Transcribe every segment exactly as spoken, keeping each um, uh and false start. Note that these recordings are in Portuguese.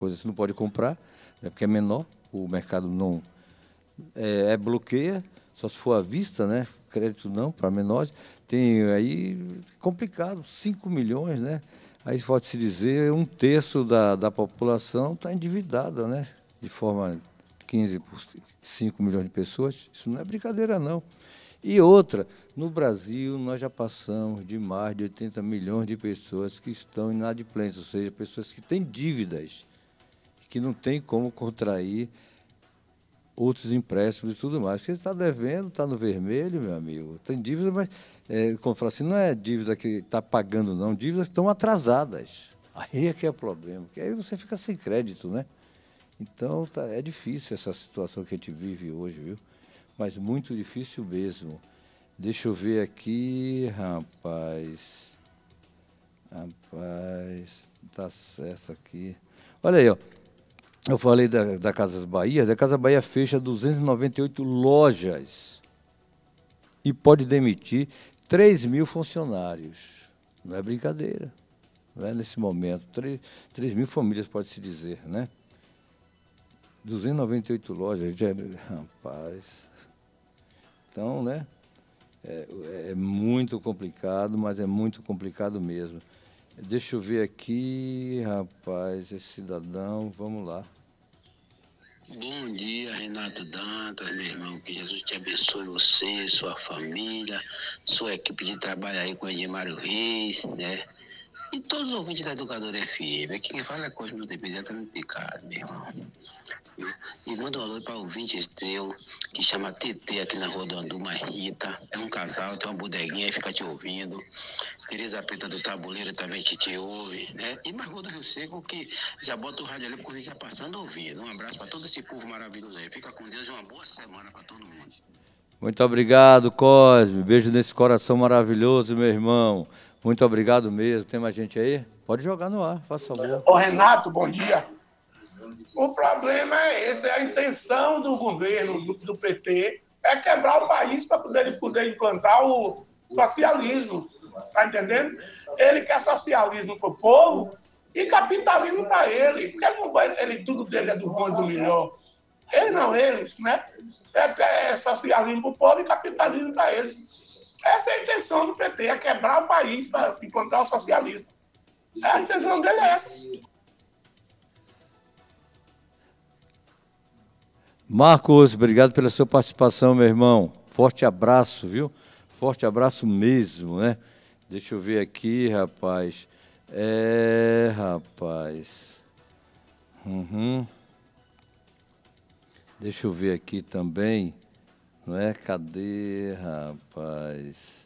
coisa você não pode comprar, né, porque é menor, o mercado não é, é bloqueia, só se for à vista, né? Crédito não, para menores. Tem aí complicado, cinco milhões, né? Aí pode-se dizer um terço da, da população está endividada, né? De forma quinze por cinco milhões de pessoas. Isso não é brincadeira, não. E outra, no Brasil nós já passamos de mais de oitenta milhões de pessoas que estão inadimplentes, ou seja, pessoas que têm dívidas, que não tem como contrair outros empréstimos e tudo mais. Porque você está devendo, está no vermelho, meu amigo. Tem dívida, mas, é, como fala assim, não é dívida que está pagando, não. Dívidas que estão atrasadas. Aí é que é o problema, porque aí você fica sem crédito, né? Então, tá, é difícil essa situação que a gente vive hoje, viu? Mas muito difícil mesmo. Deixa eu ver aqui, rapaz. Rapaz, tá certo aqui. Olha aí, ó. Eu falei da, da Casas Bahia. Da Casa Bahia fecha duzentas e noventa e oito lojas e pode demitir três mil funcionários. Não é brincadeira. Não é nesse momento. três mil famílias, pode-se dizer, né? duzentas e noventa e oito lojas. Já, rapaz. Então, né? É, é muito complicado, mas é muito complicado mesmo. Deixa eu ver aqui, rapaz, esse cidadão, vamos lá. Bom dia, Renato Dantas, meu irmão, que Jesus te abençoe você, sua família, sua equipe de trabalho aí com o Edmário Reis, né? E todos os ouvintes da Educadora F M. Aqui quem fala é Cosmo do T P D, tá me picado, meu irmão. E manda um alô para ouvintes teu, que chama T T aqui na Rua do Anduma, Rita. É um casal, tem uma bodeguinha e fica te ouvindo. Tereza Preta do Tabuleiro também que te ouve, né? E Margot do Rio Seco, que já bota o rádio ali porque fica passando ouvindo. Um abraço para todo esse povo maravilhoso aí. Fica com Deus e uma boa semana para todo mundo. Muito obrigado, Cosme. Beijo nesse coração maravilhoso, meu irmão. Muito obrigado mesmo. Tem mais gente aí? Pode jogar no ar, faça favor. Ô, Renato, bom dia. O problema é esse, é a intenção do governo, do, do P T, é quebrar o país para poder, poder implantar o socialismo. Tá entendendo? Ele quer socialismo para o povo e capitalismo para ele. Porque não vai, ele, tudo dele é do bom e do melhor. Ele não, eles, né? É, é socialismo para o povo e capitalismo para eles. Essa é a intenção do P T, é quebrar o país para implantar o socialismo. A intenção dele é essa. Marcos, obrigado pela sua participação, meu irmão. Forte abraço, viu? Forte abraço mesmo, né? Deixa eu ver aqui, rapaz. É, rapaz. Uhum. Deixa eu ver aqui também. Não é? Cadê, rapaz?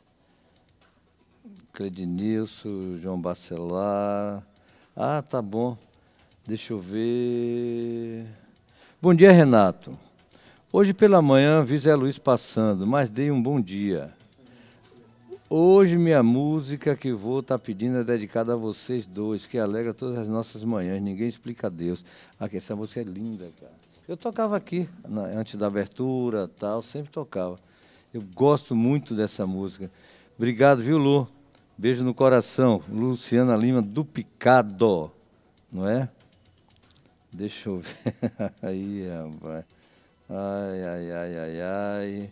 Cledinilson, João Bacelar. Ah, tá bom. Deixa eu ver. Bom dia, Renato. Hoje pela manhã vi Zé Luiz passando, mas dei um bom dia. Hoje minha música que vou estar tá pedindo é dedicada a vocês dois, que alegra todas as nossas manhãs. Ninguém explica a Deus. Aqui, essa música é linda, cara. Eu tocava aqui, na, antes da abertura, tal, sempre tocava. Eu gosto muito dessa música. Obrigado, viu, Lu? Beijo no coração. Luciana Lima, do Picado, não é? Deixa eu ver. Aí, rapaz. Ai, ai, ai, ai, ai.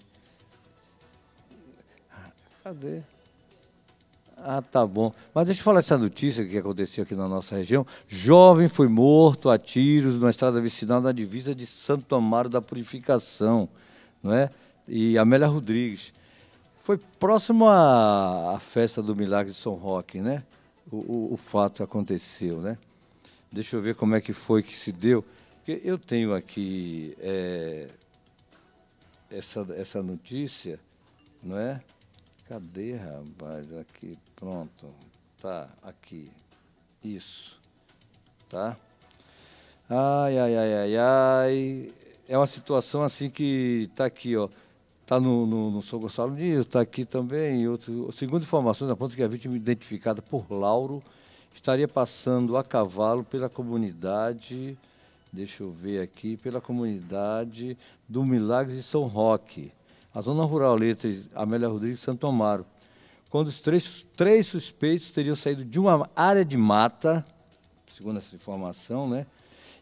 Cadê? Ah, tá bom. Mas deixa eu falar essa notícia que aconteceu aqui na nossa região. Jovem foi morto a tiros na estrada vicinal na divisa de Santo Amaro da Purificação, não é? E Amélia Rodrigues. Foi próximo à, à festa do Milagre de São Roque, né? O, o, o fato aconteceu, né? Deixa eu ver como é que foi que se deu. Porque eu tenho aqui é, essa, essa notícia, não é? Cadê, rapaz? Aqui, pronto. Tá, aqui. Isso. Tá? Ai, ai, ai, ai, ai. É uma situação assim que tá aqui, ó. Tá no, no, no São Gonçalo Dias, tá aqui também. Outro, segundo informações, aponta que a vítima identificada por Lauro estaria passando a cavalo pela comunidade, deixa eu ver aqui, pela comunidade do Milagres de São Roque, a zona rural entre Amélia Rodrigues e Santo Amaro, quando os três, três suspeitos teriam saído de uma área de mata, segundo essa informação, né,